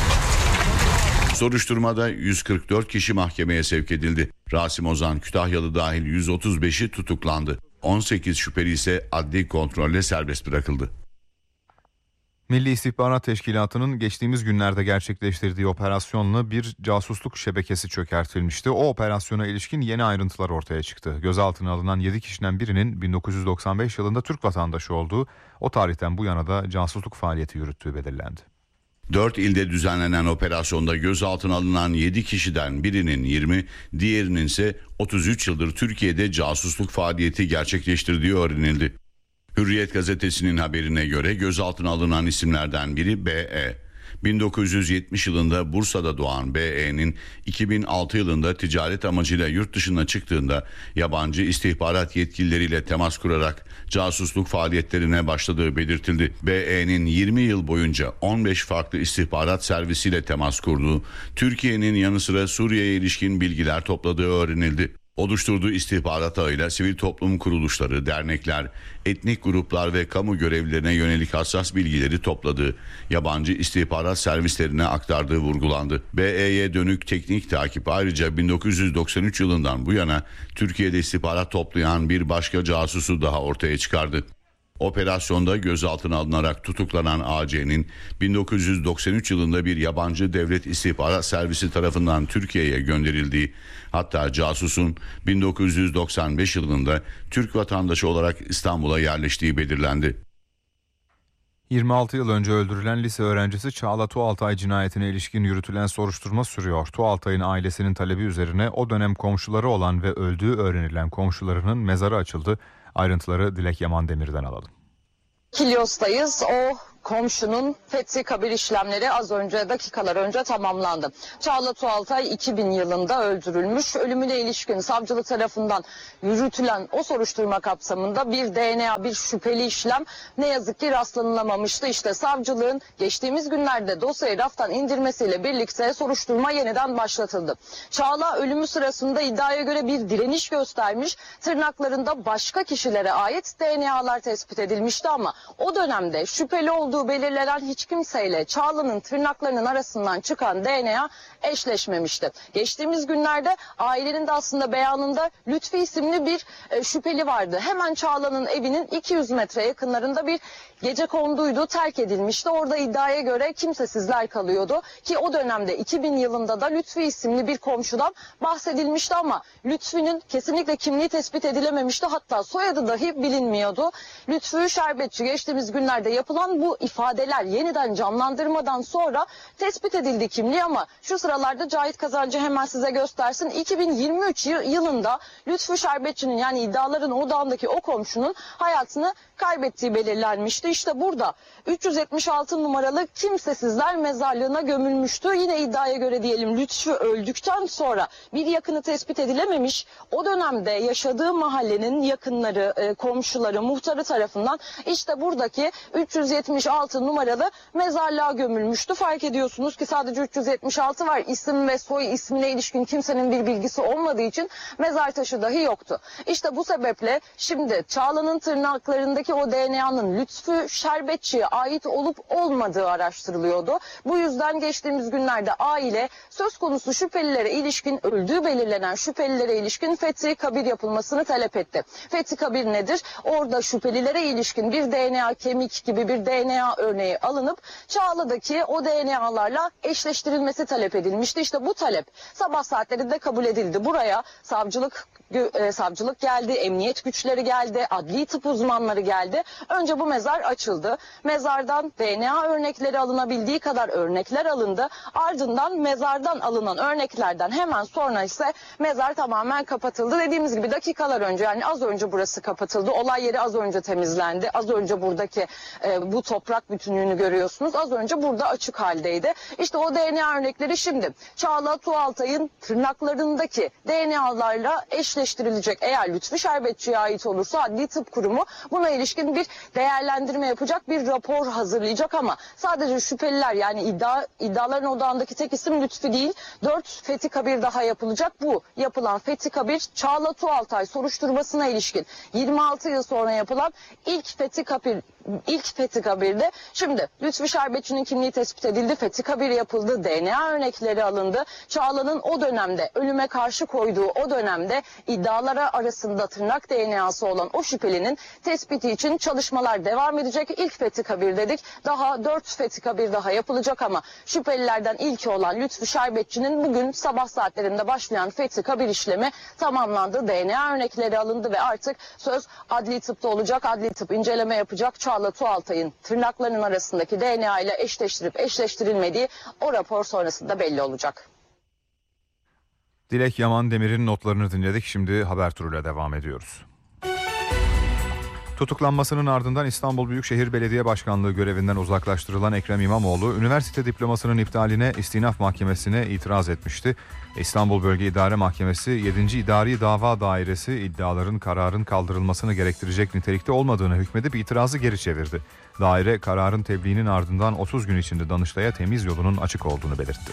Soruşturmada 144 kişi mahkemeye sevk edildi. Rasim Ozan Kütahyalı dahil 135'i tutuklandı. 18 şüpheli ise adli kontrolle serbest bırakıldı. Milli İstihbarat Teşkilatı'nın geçtiğimiz günlerde gerçekleştirdiği operasyonla bir casusluk şebekesi çökertilmişti. O operasyona ilişkin yeni ayrıntılar ortaya çıktı. Gözaltına alınan 7 kişiden birinin 1995 yılında Türk vatandaşı olduğu, o tarihten bu yana da casusluk faaliyeti yürüttüğü belirlendi. 4 ilde düzenlenen operasyonda gözaltına alınan 7 kişiden birinin 20, diğerinin ise 33 yıldır Türkiye'de casusluk faaliyeti gerçekleştirdiği öğrenildi. Hürriyet gazetesinin haberine göre gözaltına alınan isimlerden biri B.E. 1970 yılında Bursa'da doğan B.E.'nin 2006 yılında ticaret amacıyla yurt dışına çıktığında yabancı istihbarat yetkilileriyle temas kurarak casusluk faaliyetlerine başladığı belirtildi. B.E.'nin 20 yıl boyunca 15 farklı istihbarat servisiyle temas kurduğu, Türkiye'nin yanı sıra Suriye'ye ilişkin bilgiler topladığı öğrenildi. Oluşturduğu istihbarat ağıyla sivil toplum kuruluşları, dernekler, etnik gruplar ve kamu görevlilerine yönelik hassas bilgileri topladığı, yabancı istihbarat servislerine aktardığı vurgulandı. BE'ye dönük teknik takip ayrıca 1993 yılından bu yana Türkiye'de istihbarat toplayan bir başka casusu daha ortaya çıkardı. Operasyonda gözaltına alınarak tutuklanan A.C.'nin 1993 yılında bir yabancı devlet istihbarat servisi tarafından Türkiye'ye gönderildiği, hatta casusun 1995 yılında Türk vatandaşı olarak İstanbul'a yerleştiği belirlendi. 26 yıl önce öldürülen lise öğrencisi Çağla Tuğaltay cinayetine ilişkin yürütülen soruşturma sürüyor. Tuğaltay'ın ailesinin talebi üzerine o dönem komşuları olan ve öldüğü öğrenilen komşularının mezarı açıldı. Ayrıntıları Dilek Yaman Demir'den alalım. Kilyos'tayız. O komşunun fethi kabir işlemleri az önce, dakikalar önce tamamlandı. Çağla Tuğaltay 2000 yılında öldürülmüş. Ölümüne ilişkin savcılık tarafından yürütülen o soruşturma kapsamında bir DNA, bir şüpheli işlem ne yazık ki rastlanılamamıştı. İşte savcılığın geçtiğimiz günlerde dosyayı raftan indirmesiyle birlikte soruşturma yeniden başlatıldı. Çağla ölümü sırasında iddiaya göre bir direniş göstermiş. Tırnaklarında başka kişilere ait DNA'lar tespit edilmişti ama o dönemde şüpheli olduğu belirlenen hiç kimseyle Çağla'nın tırnaklarının arasından çıkan DNA eşleşmemişti. Geçtiğimiz günlerde ailenin de aslında beyanında Lütfi isimli bir şüpheli vardı. Hemen Çağla'nın evinin 200 metre yakınlarında bir gecekonduydu, terk edilmişti. Orada iddiaya göre kimsesizler kalıyordu ki o dönemde 2000 yılında da Lütfi isimli bir komşudan bahsedilmişti ama Lütfi'nin kesinlikle kimliği tespit edilememişti. Hatta soyadı dahi bilinmiyordu. Lütfi Şerbetçi geçtiğimiz günlerde yapılan bu ifadeler yeniden canlandırmadan sonra tespit edildi kimliği ama şu sıralarda Cahit Kazancı hemen size göstersin. 2023 yılında Lütfü Şerbetçi'nin yani iddiaların odağındaki o komşunun hayatını kaybettiği belirlenmişti. İşte burada 376 numaralı kimsesizler mezarlığına gömülmüştü. Yine iddiaya göre diyelim Lütfü öldükten sonra bir yakını tespit edilememiş. O dönemde yaşadığı mahallenin yakınları, komşuları, muhtarı tarafından işte buradaki 376 numaralı mezarlığa gömülmüştü. Fark ediyorsunuz ki sadece 376 var. İsim ve soy ismine ilişkin kimsenin bir bilgisi olmadığı için mezar taşı dahi yoktu. İşte bu sebeple şimdi Çağla'nın tırnaklarındaki o DNA'nın Lütfü Şerbetçi'ye ait olup olmadığı araştırılıyordu. Bu yüzden geçtiğimiz günlerde aile söz konusu şüphelilere ilişkin, öldüğü belirlenen şüphelilere ilişkin fethi kabir yapılmasını talep etti. Fethi kabir nedir? Orada şüphelilere ilişkin bir DNA, kemik gibi bir DNA DNA örneği alınıp Çağla'daki o DNA'larla eşleştirilmesi talep edilmişti. İşte bu talep sabah saatlerinde kabul edildi. Buraya savcılık geldi, emniyet güçleri geldi, adli tıp uzmanları geldi. Önce bu mezar açıldı. Mezardan DNA örnekleri alınabildiği kadar örnekler alındı. Ardından mezardan alınan örneklerden hemen sonra ise mezar tamamen kapatıldı. Dediğimiz gibi dakikalar önce, yani az önce burası kapatıldı. Olay yeri az önce temizlendi. Az önce buradaki bu toprak bütünlüğünü görüyorsunuz. Az önce burada açık haldeydi. İşte o DNA örnekleri şimdi Çağla Tuğaltay'ın tırnaklarındaki DNA'larla eşleştirilecek. Eğer Lütfü Şerbetçi'ye ait olursa Adli Tıp Kurumu buna ilişkin bir değerlendirme yapacak, bir rapor hazırlayacak ama sadece şüpheliler, yani iddiaların odağındaki tek isim Lütfü değil. 4 Fethi Kabir daha yapılacak. Bu yapılan Fethi Kabir Çağla Tuğaltay soruşturmasına ilişkin 26 yıl sonra yapılan ilk Fethi Kabir'de şimdi Lütfü Şerbetçi'nin kimliği tespit edildi. Fethi Kabir yapıldı. DNA örnekleri alındı. Çağla'nın o dönemde ölüme karşı koyduğu o dönemde iddialara arasında tırnak DNA'sı olan o şüphelinin tespiti için çalışmalar devam edecek. İlk Fethi Kabir dedik. Daha 4 Fethi Kabir daha yapılacak ama şüphelilerden ilki olan Lütfü Şerbetçi'nin bugün sabah saatlerinde başlayan Fethi Kabir işlemi tamamlandı. DNA örnekleri alındı ve artık söz adli tıpta olacak. Adli tıp inceleme yapacak. Çağla Tuğaltay'ın tırnaklarının arasındaki DNA ile eşleştirip eşleştirilmediği o rapor sonrasında belli olacak. Dilek Yaman Demir'in notlarını dinledik. Şimdi haber turuyla devam ediyoruz. Tutuklanmasının ardından İstanbul Büyükşehir Belediye Başkanlığı görevinden uzaklaştırılan Ekrem İmamoğlu, üniversite diplomasının iptaline İstinaf Mahkemesi'ne itiraz etmişti. İstanbul Bölge İdare Mahkemesi 7. İdari Dava Dairesi iddiaların kararın kaldırılmasını gerektirecek nitelikte olmadığını hükmedip itirazı geri çevirdi. Daire kararın tebliğinin ardından 30 gün içinde Danıştay'a temiz yolunun açık olduğunu belirtti.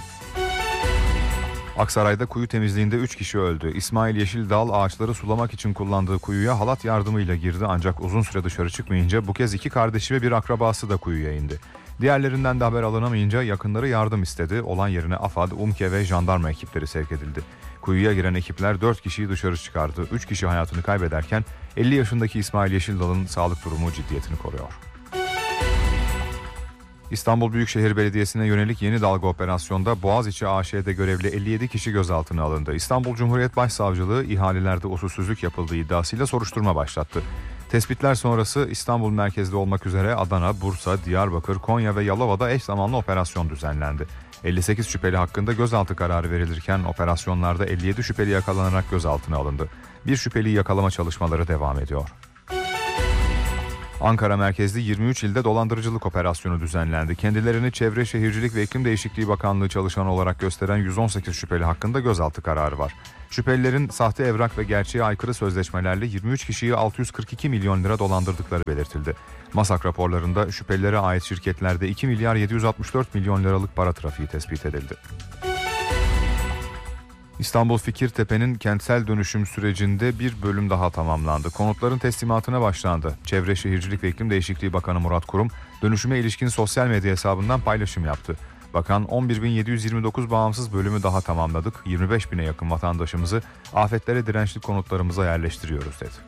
Aksaray'da kuyu temizliğinde 3 kişi öldü. İsmail Yeşildal ağaçları sulamak için kullandığı kuyuya halat yardımıyla girdi ancak uzun süre dışarı çıkmayınca bu kez 2 kardeşi ve bir akrabası da kuyuya indi. Diğerlerinden de haber alınamayınca yakınları yardım istedi. Olan yerine AFAD, UMKE ve jandarma ekipleri sevk edildi. Kuyuya giren ekipler 4 kişiyi dışarı çıkardı. 3 kişi hayatını kaybederken 50 yaşındaki İsmail Yeşildal'ın sağlık durumu ciddiyetini koruyor. İstanbul Büyükşehir Belediyesi'ne yönelik yeni dalga operasyonda Boğaziçi AŞ'de görevli 57 kişi gözaltına alındı. İstanbul Cumhuriyet Başsavcılığı ihalelerde usulsüzlük yapıldığı iddiasıyla soruşturma başlattı. Tespitler sonrası İstanbul merkezli olmak üzere Adana, Bursa, Diyarbakır, Konya ve Yalova'da eş zamanlı operasyon düzenlendi. 58 şüpheli hakkında gözaltı kararı verilirken operasyonlarda 57 şüpheli yakalanarak gözaltına alındı. Bir şüpheliyi yakalama çalışmaları devam ediyor. Ankara merkezli 23 ilde dolandırıcılık operasyonu düzenlendi. Kendilerini Çevre Şehircilik ve İklim Değişikliği Bakanlığı çalışanı olarak gösteren 118 şüpheli hakkında gözaltı kararı var. Şüphelilerin sahte evrak ve gerçeğe aykırı sözleşmelerle 23 kişiyi 642 milyon lira dolandırdıkları belirtildi. MASAK raporlarında şüphelilere ait şirketlerde 2 milyar 764 milyon liralık para trafiği tespit edildi. İstanbul Fikirtepe'nin kentsel dönüşüm sürecinde bir bölüm daha tamamlandı. Konutların teslimatına başlandı. Çevre Şehircilik ve İklim Değişikliği Bakanı Murat Kurum, dönüşüme ilişkin sosyal medya hesabından paylaşım yaptı. Bakan, 11.729 bağımsız bölümü daha tamamladık. 25.000'e yakın vatandaşımızı afetlere dirençli konutlarımıza yerleştiriyoruz dedi.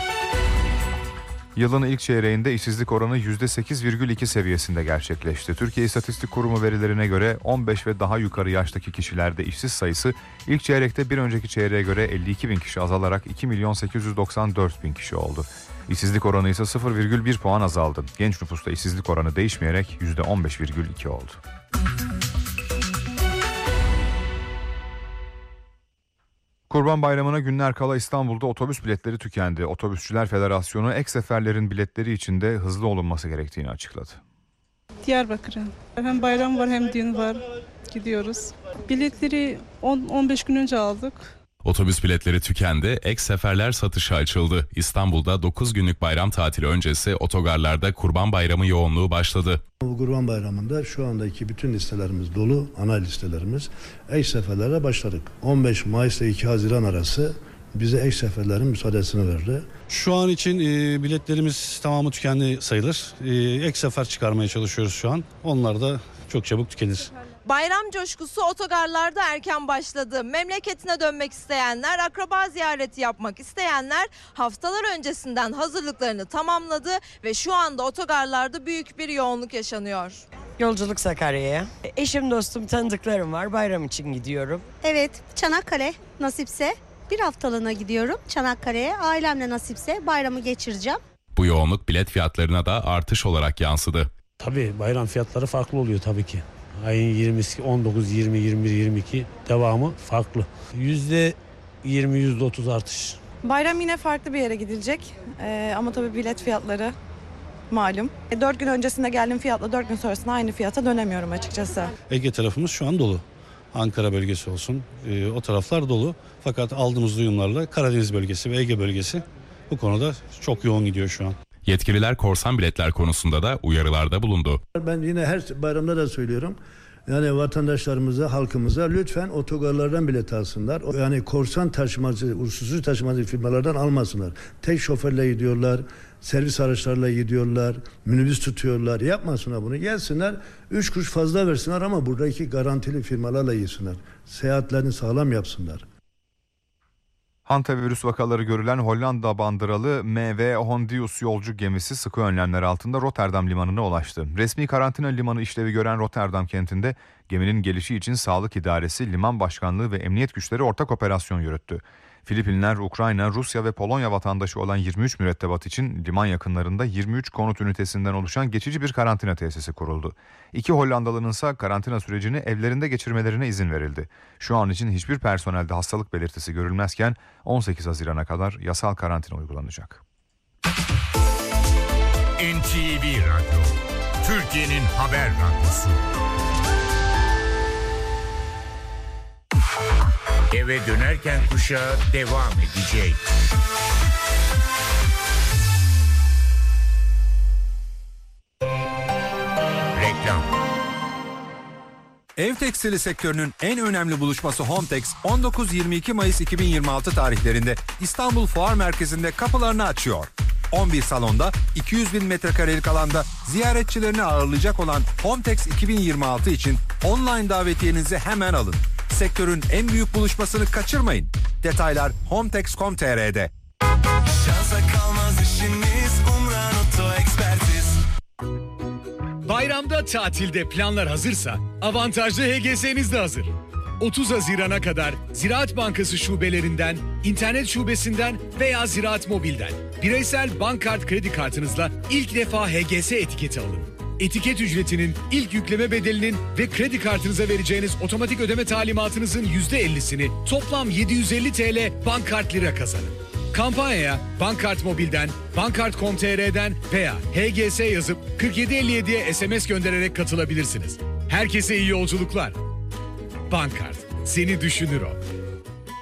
Yılın ilk çeyreğinde işsizlik oranı %8,2 seviyesinde gerçekleşti. Türkiye İstatistik Kurumu verilerine göre 15 ve daha yukarı yaştaki kişilerde işsiz sayısı ilk çeyrekte bir önceki çeyreğe göre 52 bin kişi azalarak 2.894.000 kişi oldu. İşsizlik oranı ise 0,1 puan azaldı. Genç nüfusta işsizlik oranı değişmeyerek %15,2 oldu. Kurban Bayramı'na günler kala İstanbul'da otobüs biletleri tükendi. Otobüsçüler Federasyonu ek seferlerin biletleri için de hızlı olunması gerektiğini açıkladı. Diyarbakır'a hem bayram var hem düğün var, gidiyoruz. Biletleri 10-15 gün önce aldık. Otobüs biletleri tükendi, ek seferler satışa açıldı. İstanbul'da 9 günlük bayram tatili öncesi otogarlarda Kurban Bayramı yoğunluğu başladı. Bu Kurban Bayramı'nda şu andaki bütün listelerimiz dolu, ana listelerimiz. Ek seferlere başladık. 15 Mayıs ile 2 Haziran arası bize ek seferlerin müsaadesini verdi. Şu an için biletlerimiz tamamı tükendi sayılır. Ek sefer çıkarmaya çalışıyoruz şu an. Onlar da çok çabuk tükenir. Bayram coşkusu otogarlarda erken başladı. Memleketine dönmek isteyenler, akraba ziyareti yapmak isteyenler haftalar öncesinden hazırlıklarını tamamladı ve şu anda otogarlarda büyük bir yoğunluk yaşanıyor. Yolculuk Sakarya'ya. Eşim, dostum, tanıdıklarım var. Bayram için gidiyorum. Evet, Çanakkale nasipse bir haftalığına gidiyorum Çanakkale'ye. Ailemle nasipse bayramı geçireceğim. Bu yoğunluk bilet fiyatlarına da artış olarak yansıdı. Tabii bayram fiyatları farklı oluyor tabii ki. Ayın 20'si, 19, 20, 21, 22 devamı farklı. %20, %30 artış. Bayram yine farklı bir yere gidilecek ama tabii bilet fiyatları malum. 4 gün öncesinde geldiğim fiyatla 4 gün sonrasında aynı fiyata dönemiyorum açıkçası. Ege tarafımız şu an dolu. Ankara bölgesi olsun, o taraflar dolu. Fakat aldığımız duyumlarla Karadeniz bölgesi ve Ege bölgesi bu konuda çok yoğun gidiyor şu an. Yetkililer korsan biletler konusunda da uyarılarda bulundu. Ben yine her bayramda da söylüyorum. Yani vatandaşlarımıza, halkımıza lütfen otogarlardan bilet alsınlar. Yani korsan taşımacı, usulsüz taşımacı firmalardan almasınlar. Tek şoförle gidiyorlar, servis araçlarla gidiyorlar, minibüs tutuyorlar. Yapmasınlar bunu. Gelsinler, 3 kuruş fazla versinler ama buradaki garantili firmalarla yesinler. Seyahatlerini sağlam yapsınlar. Hantavirüs vakaları görülen Hollanda bandıralı MV Hondius yolcu gemisi sıkı önlemler altında Rotterdam limanına ulaştı. Resmi karantina limanı işlevi gören Rotterdam kentinde geminin gelişi için Sağlık İdaresi, Liman Başkanlığı ve Emniyet güçleri ortak operasyon yürüttü. Filipinler, Ukrayna, Rusya ve Polonya vatandaşı olan 23 mürettebat için liman yakınlarında 23 konut ünitesinden oluşan geçici bir karantina tesisi kuruldu. 2 Hollandalının ise karantina sürecini evlerinde geçirmelerine izin verildi. Şu an için hiçbir personelde hastalık belirtisi görülmezken 18 Haziran'a kadar yasal karantina uygulanacak. NTV Radyo, Türkiye'nin haber radyosu. Eve dönerken kuşağı devam edecek. Reklam. Ev tekstili sektörünün en önemli buluşması Hometex 19-22 Mayıs 2026 tarihlerinde İstanbul Fuar Merkezi'nde kapılarını açıyor. 11 salonda 200 bin metrekarelik alanda ziyaretçilerini ağırlayacak olan Hometex 2026 için online davetiyenizi hemen alın. Sektörün en büyük buluşmasını kaçırmayın. Detaylar hometex.com.tr'de. Şansa kalmaz işiniz, Umran Oto Ekspertiz. Bayramda, tatilde planlar hazırsa avantajlı HGS'niz de hazır. 30 Haziran'a kadar Ziraat Bankası şubelerinden, internet şubesinden veya Ziraat Mobil'den bireysel bankkart kredi kartınızla ilk defa HGS etiketi alın. Etiket ücretinin, ilk yükleme bedelinin ve kredi kartınıza vereceğiniz otomatik ödeme talimatınızın %50'sini toplam 750 TL bankkart lira kazanın. Kampanyaya Bankkart Mobil'den, bankkart.com.tr'den veya HGS yazıp 4757'ye SMS göndererek katılabilirsiniz. Herkese iyi yolculuklar. Bankkart, seni düşünür o.